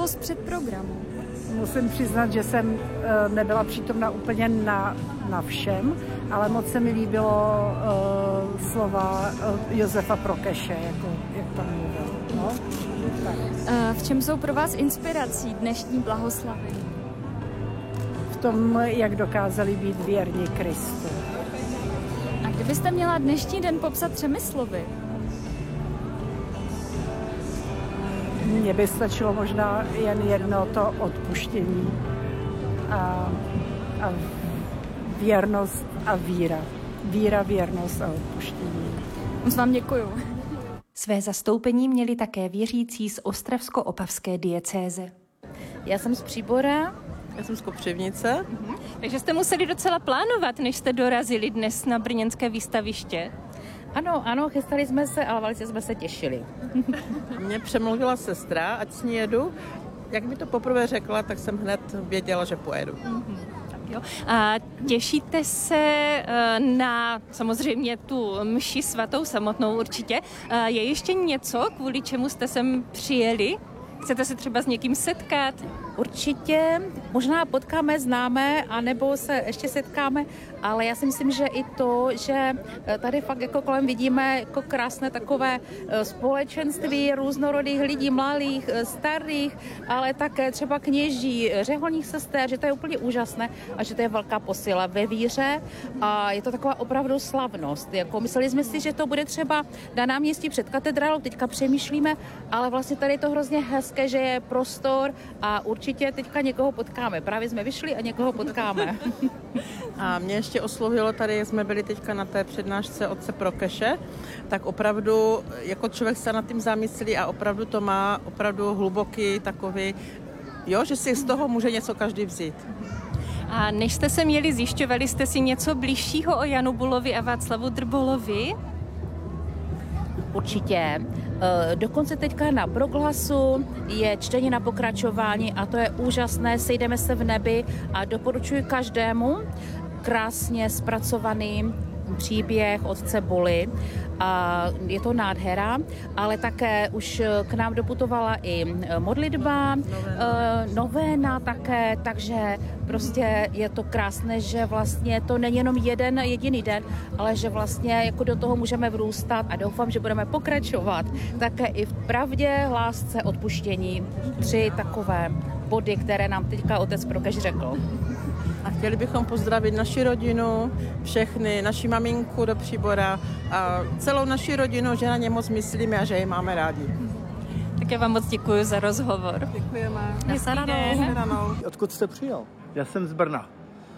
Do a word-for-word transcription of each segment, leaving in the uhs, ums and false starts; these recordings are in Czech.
z předprogramu? Musím přiznat, že jsem nebyla přítomna úplně na, na všem, ale moc se mi líbilo uh, slova Josefa Prokeše, jako, jak tam mluvil. No? Tak. V čem jsou pro vás inspirací dnešní blahoslavení? V tom, jak dokázali být věrní Kristu. A kdybyste měla dnešní den popsat třemi slovy? Mně by stačilo možná jen jedno, to odpuštění a, a věrnost a víra. Víra, věrnost a odpuštění. Moc vám děkuju. Své zastoupení měli také věřící z ostravsko-opavské diecéze. Já jsem z Příbora. Já jsem z Kopřivnice. Mhm. Takže jste museli docela plánovat, než jste dorazili dnes na brněnské výstaviště. Ano, ano, chystali jsme se, ale velice jsme se těšili. Mě přemluvila sestra, ať s ní jedu. Jak mi to poprvé řekla, tak jsem hned věděla, že pojedu. Mm-hmm. Jo. A těšíte se na samozřejmě tu mši svatou samotnou určitě. Je ještě něco, kvůli čemu jste sem přijeli? Chcete se třeba s někým setkat? Určitě, možná potkáme známé, anebo se ještě setkáme, ale já si myslím, že i to, že tady fakt jako kolem vidíme jako krásné takové společenství různorodých lidí, mladých, starých, ale také třeba kněží, řeholních sester, že to je úplně úžasné a že to je velká posila ve víře a je to taková opravdu slavnost. Jako mysleli jsme si, že to bude třeba na náměstí před katedrálou, teďka přemýšlíme, ale vlastně tady je to hrozně hezké, že je prostor a určitě teďka někoho potkáme. Právě jsme vyšli a někoho potkáme. A mě ještě oslovilo tady, jsme byli teďka na té přednášce otce Prokeše, tak opravdu jako člověk se nad tím zamyslí a opravdu to má opravdu hluboký takový, jo, že si z toho může něco každý vzít. A než jste se měli, zjišťovali jste si něco bližšího o Janu Bulovi a Václavu Drbolovi? Určitě. Dokonce teďka na Proglasu je čtení na pokračování a to je úžasné, sejdeme se v nebi a doporučuji každému krásně zpracovaný příběh otce Buly. A je to nádhera, ale také už k nám doputovala i modlitba, novéna, novéna také, takže prostě je to krásné, že vlastně to není jenom jeden jediný den, ale že vlastně jako do toho můžeme vrůstat a doufám, že budeme pokračovat také i v pravdě, lásce, odpuštění. Tři takové body, které nám teďka otec Prokeš řekl. A chtěli bychom pozdravit naši rodinu, všechny, naši maminku do Příbora a celou naši rodinu, že na ně moc myslíme a že je máme rádi. Tak já vám moc děkuji za rozhovor. Děkujeme. Nashledanou. Odkud jste přijel? Já jsem z Brna.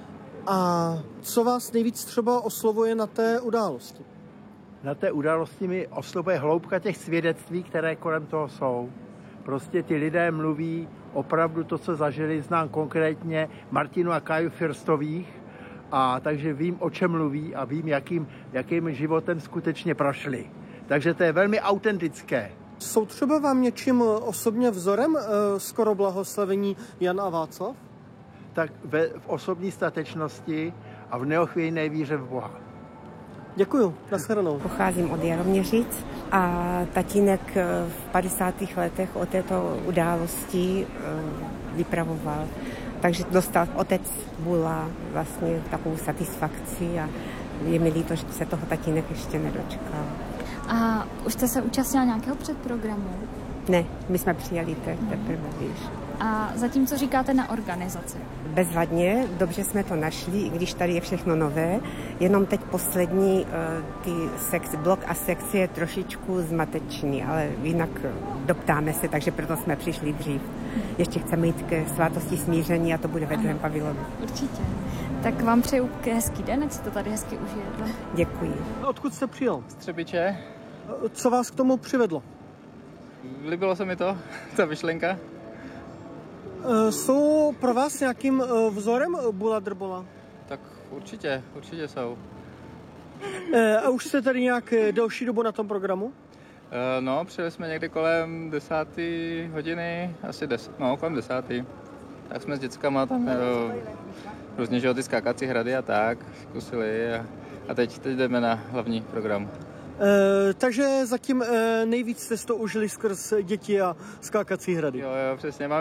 A co vás nejvíc třeba oslovuje na té události? Na té události mi oslovuje hloubka těch svědectví, které kolem toho jsou. Prostě ty lidé mluví opravdu to, co zažili, znám konkrétně Martinu a Káju Firstových, a takže vím, o čem mluví a vím, jakým, jakým životem skutečně prošli. Takže to je velmi autentické. Jsou třeba vám něčím osobně vzorem skoro blahoslavení Jan a Václav? Tak ve, v osobní statečnosti a v neochvějné víře v Boha. Děkuju, nashledanou. Pocházím od Jaroměřic a tatínek v padesátých letech o této události vypravoval. Takže dostal otec Bula vlastně takovou satisfakci a je mi líto, že se toho tatínek ještě nedočkal. A už jste se účastnila nějakého předprogramu? Ne, my jsme přijeli te, teprve, víš. A zatím co říkáte na organizaci? Bezvadně, dobře jsme to našli, i když tady je všechno nové. Jenom teď poslední ty sex, blok a sekce je trošičku zmatečný, ale jinak doptáme se, takže proto jsme přišli dřív. Ještě chceme jít ke svátosti smíření a to bude ve druhém pavilonu. Určitě. Tak vám přeju hezký den, ať si to tady hezky užijete. Děkuji. Odkud jste přijel? Z Třebiče. Co vás k tomu přivedlo? Líbilo se mi to, ta myšlenka. Jsou pro vás nějakým vzorem Bula Drbola? Tak určitě, určitě jsou. A už jste tady nějak delší dobu na tom programu? No, přijeli jsme někdy kolem desáté hodiny, asi deset, no kolem desáté. Tak jsme s dětskama tam různě, že ty skákací hrady a tak zkusili a, a teď, teď jdeme na hlavní program. E, takže zatím e, nejvíc jste to užili skrz děti a skákací hrady. Jo, jo, přesně.